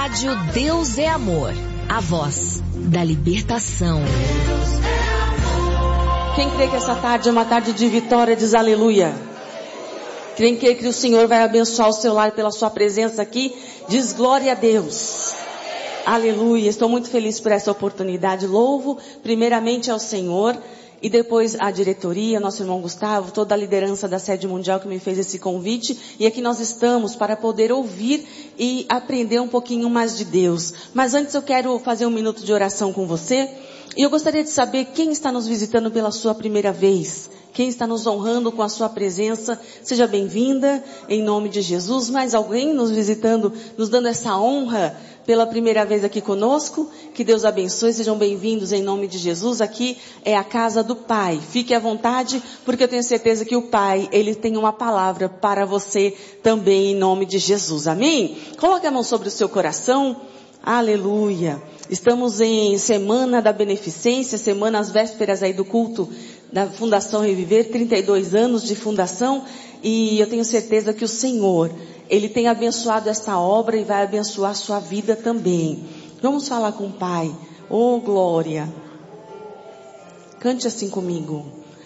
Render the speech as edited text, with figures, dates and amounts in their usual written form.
Rádio Deus é Amor, a voz da libertação. Quem crê que essa tarde é uma tarde de vitória, diz aleluia. Quem crê que o Senhor vai abençoar o seu lar pela sua presença aqui, diz glória a Deus. Aleluia, estou muito feliz por essa oportunidade. Louvo primeiramente ao Senhor e depois a diretoria, nosso irmão Gustavo, toda a liderança da Sede Mundial que me fez esse convite. E aqui nós estamos para poder ouvir e aprender um pouquinho mais de Deus. Mas antes eu quero fazer um minuto de oração com você. E eu gostaria de saber quem está nos visitando pela sua primeira vez. Quem está nos honrando com a sua presença, seja bem-vinda, em nome de Jesus. Mais alguém nos visitando, nos dando essa honra pela primeira vez aqui conosco? Que Deus abençoe, sejam bem-vindos em nome de Jesus. Aqui é a casa do Pai. Fique à vontade, porque eu tenho certeza que o Pai, Ele tem uma palavra para você também em nome de Jesus. Amém? Coloque a mão sobre o seu coração. Aleluia. Estamos em Semana da Beneficência, semana às vésperas aí do culto da Fundação Reviver, 32 anos de fundação, e eu tenho certeza que o Senhor, Ele tem abençoado esta obra e vai abençoar a sua vida também. Vamos falar com o Pai. Oh, glória. Cante assim comigo.